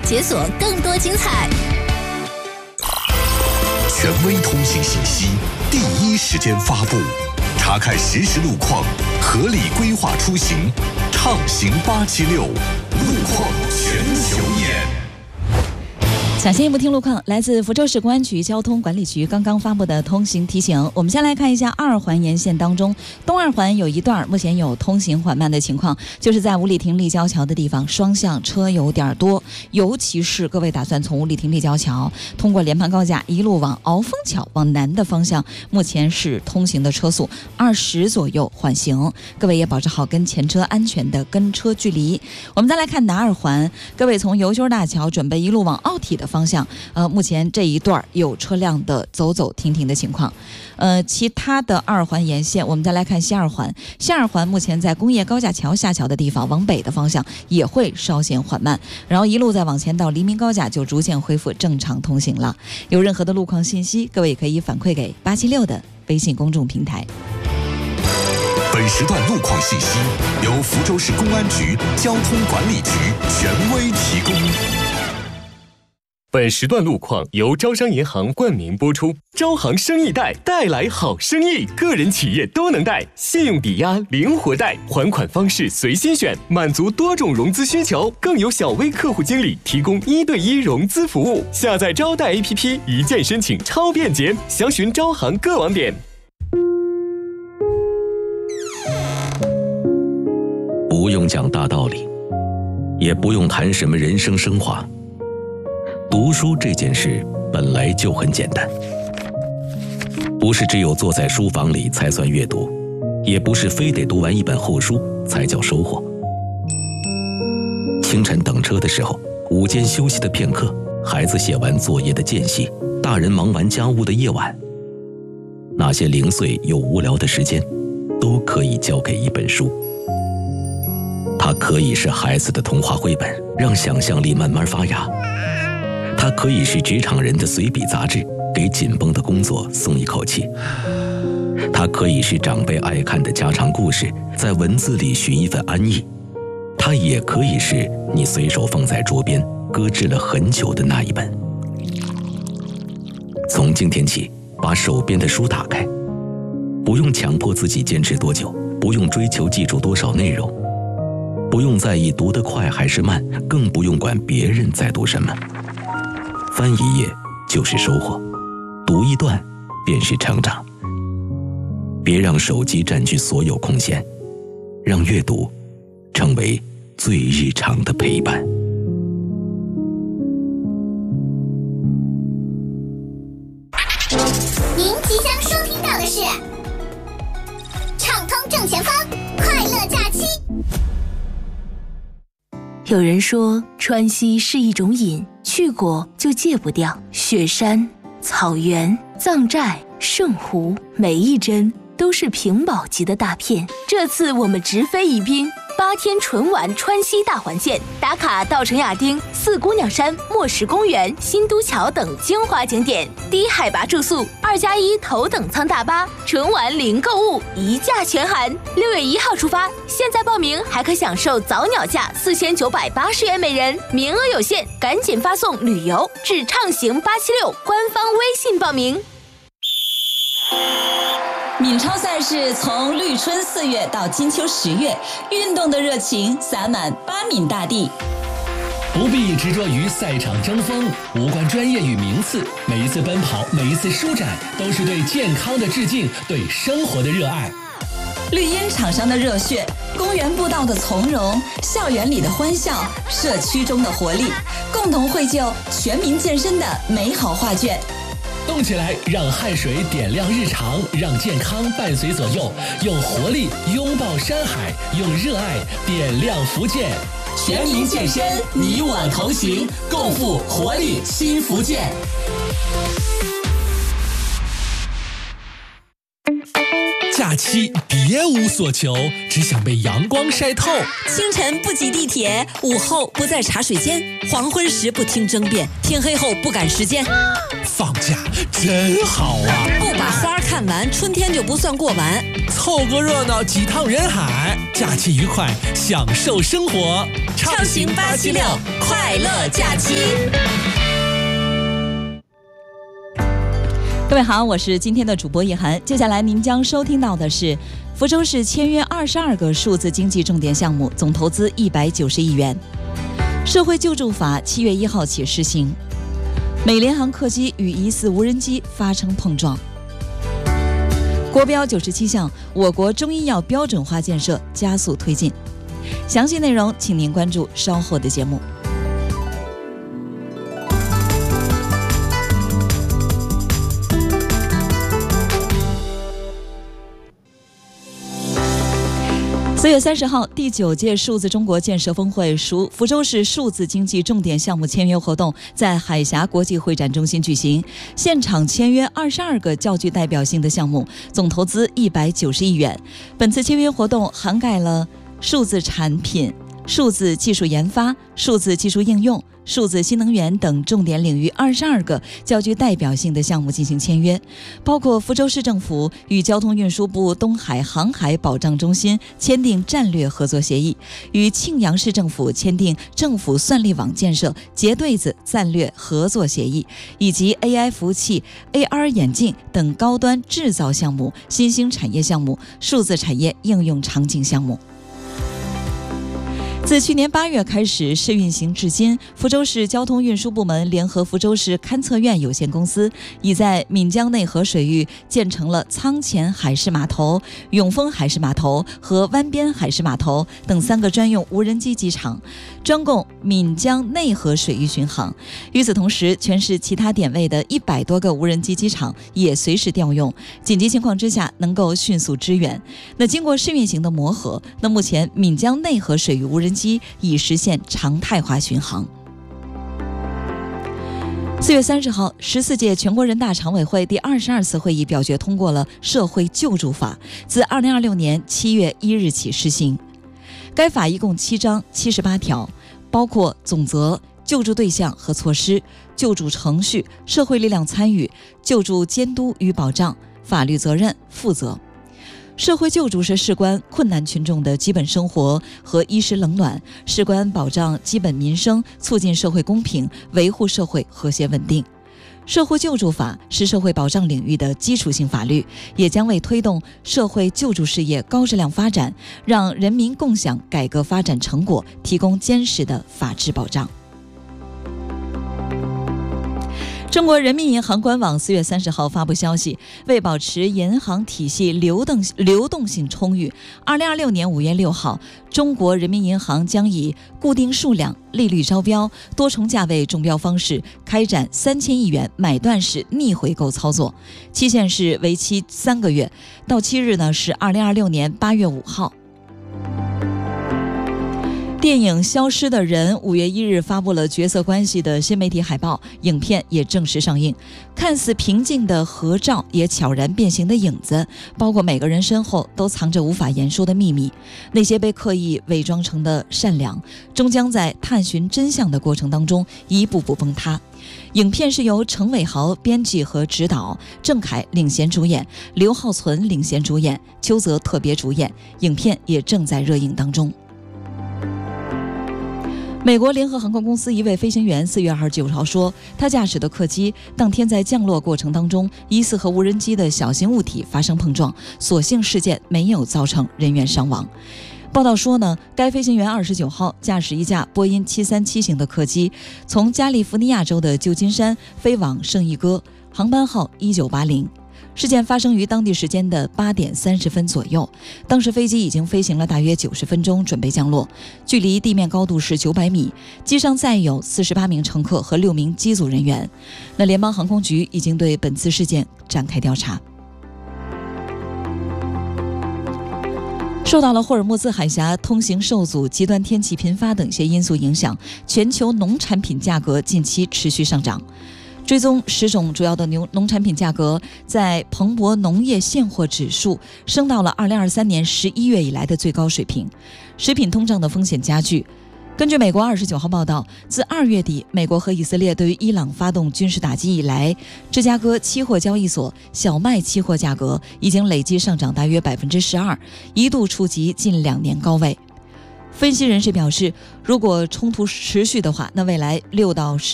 解锁更多精彩。 权威通行信息，第一时间发布，查看实时路况，合理规划出行，畅行876，路况全球眼。 抢先一步听路况，来自福州市公安局交通管理局刚刚发布的通行提醒。我们先来看一下2环沿线当中，东2环有一段目前有通行缓慢的情况，就是在五里亭立交桥的地方，双向车有点多，尤其是各位打算从五里亭立交桥通过联盘高架一路往鳌峰桥往南的方向，目前是通行的车速20左右缓行，各位也保持好跟前车安全的跟车距离。我们再来看南2环，各位从油修大桥准备一路往奥体的方向，目前这一段有车辆的走走停停的情况。其他的2环沿线，我们再来看西2环。西2环目前在工业高架桥下桥的地方，往北的方向也会稍显缓慢，然后一路再往前到黎明高架就逐渐恢复正常通行了。有任何的路况信息，各位也可以反馈给876的微信公众平台。 本时段路况信息由福州市公安局交通管理局权威提供。 本时段路况由招商银行冠名播出，招行生意贷带来好生意，个人企业都能贷，信用抵押灵活贷，还款方式随心选，满足多种融资需求，更有小微客户经理提供1对1融资服务。下载招贷 APP， 一键申请超便捷，详询招行各网点。 不用讲大道理，也不用谈什么人生升华。读书这件事本来就很简单，不是只有坐在书房里才算阅读，也不是非得读完一本厚书才叫收获。清晨等车的时候，午间休息的片刻，孩子写完作业的间隙，大人忙完家务的夜晚，那些零碎又无聊的时间，都可以交给一本书。它可以是孩子的童话绘本，让想象力慢慢发芽。它可以是职场人的随笔杂志，给紧绷的工作松一口气。它可以是长辈爱看的家常故事，在文字里寻一份安逸。它也可以是你随手放在桌边搁置了很久的那一本。从今天起，把手边的书打开，不用强迫自己坚持多久，不用追求记住多少内容，不用在意读得快还是慢，更不用管别人在读什么。翻一页就是收获，读一段便是成长。别让手机占据所有空闲，让阅读成为最日常的陪伴。 您即将收听到的是畅通正前方快乐假期。 有人说川西是一种瘾，去过就戒不掉。雪山、草原、藏寨、圣湖，每一帧都是屏保级的大片。这次我们直飞宜宾，8天纯玩川西大环线，打卡稻城亚丁、四姑娘山、墨石公园、新都桥等精华景点，低海拔住宿，2+1头等舱大巴，纯玩零购物，一价全含。6月1号出发，现在报名还可享受早鸟价4980元每人，名额有限，赶紧发送旅游至畅行876官方微信报名。 闽超赛事从绿春4月到金秋10月，运动的热情洒满巴闽大地。 不必执着于赛场争锋，无关专业与名次，每一次奔跑，每一次舒展，都是对健康的致敬，对生活的热爱。 绿茵场上的热血，公园步道的从容，校园里的欢笑，社区中的活力，共同绘就全民健身的美好画卷。 动起来，让汗水点亮日常，让健康伴随左右，用活力拥抱山海，用热爱点亮福建。 全民健身，你我同行，共赴活力新福建。 假期别无所求，只想被阳光晒透。 清晨不挤地铁，午后不在茶水间，黄昏时不听争辩，天黑后不赶时间。 放假真好啊！ 不把花看完，春天就不算过完。 凑个热闹几趟人海， 假期愉快，享受生活。 畅行876，快乐假期。 各位好，我是今天的主播叶涵。接下来您将收听到的是福州市签约22个数字经济重点项目，总投资190亿元。社会救助法7月1号起施行。美联航客机与疑似无人机发生碰撞。国标97项，我国中医药标准化建设加速推进。详细内容请您关注稍后的节目。4月30号，第9届数字中国建设峰会福州市数字经济重点项目签约活动在海峡国际会展中心举行，现场签约22个较具代表性的项目，总投资190亿元。本次签约活动涵盖了数字产品、数字技术研发、数字技术应用、数字新能源等重点领域22个较具代表性的项目进行签约，包括福州市政府与交通运输部东海航海保障中心签订战略合作协议，与庆阳市政府签订政府算力网建设结对子战略合作协议，以及 AI 服务器、AR 眼镜等高端制造项目、新兴产业项目、数字产业应用场景项目。自去年8月开始试运行至今，福州市交通运输部门联合福州市勘测院有限公司，已在闽江内河水域建成了仓前海事码头、永丰海事码头和湾边海事码头等3个专用无人机机场，专供闽江内河水域巡航。与此同时，全市其他点位的100多个无人机机场也随时调用，紧急情况之下能够迅速支援。那经过试运行的磨合，那目前闽江内河水域无人机已实现常态化巡航。4月30号，14届全国人大常委会第22次会议表决通过了社会救助法，自2026年7月1日起施行。该法一共7章78条，包括总则、救助对象和措施、救助程序、社会力量参与、救助监督与保障、法律责任、负责。社会救助是事关困难群众的基本生活和衣食冷暖，事关保障基本民生，促进社会公平，维护社会和谐稳定。社会救助法是社会保障领域的基础性法律，也将为推动社会救助事业高质量发展，让人民共享改革发展成果提供坚实的法治保障。中国人民银行官网4月30号发布消息，为保持银行体系流动性充裕，2026年5月6号，中国人民银行将以固定数量、利率招标、多重价位中标方式开展3000亿元买断式逆回购操作，期限是为期3个月，到期日呢是2026年8月5号。电影《消失的人》5月1日发布了角色关系的新媒体海报，影片也正式上映。看似平静的合照也悄然变形的影子，包括每个人身后都藏着无法言说的秘密。那些被刻意伪装成的善良，终将在探寻真相的过程当中一步步崩塌。影片是由程伟豪编辑和指导，郑恺领衔主演，刘浩存领衔主演，邱泽特别主演。影片也正在热映当中。美国联合航空公司一位飞行员4月29号说，他驾驶的客机当天在降落过程当中，疑似和无人机的小型物体发生碰撞，所幸事件没有造成人员伤亡。报道说呢，该飞行员29号驾驶一架波音737型的客机，从加利福尼亚州的旧金山飞往圣伊戈，航班号1980。事件发生于当地时间的8点30分左右，当时飞机已经飞行了大约90分钟，准备降落，距离地面高度是900米，机上载有48名乘客和6名机组人员。那联邦航空局已经对本次事件展开调查。受到了霍尔木兹海峡通行受阻、极端天气频发等些因素影响，全球农产品价格近期持续上涨。追踪10种主要的农产品价格，在彭博农业现货指数升到了2023年11月以来的最高水平。食品通胀的风险加剧， 根据美国29号报道，自2月底美国和以色列对于伊朗发动军事打击以来，芝加哥期货交易所小麦期货价格已经累计上涨大约12%，一度触及近2年高位。分析人士表示，如果冲突持续的话，那未来6到10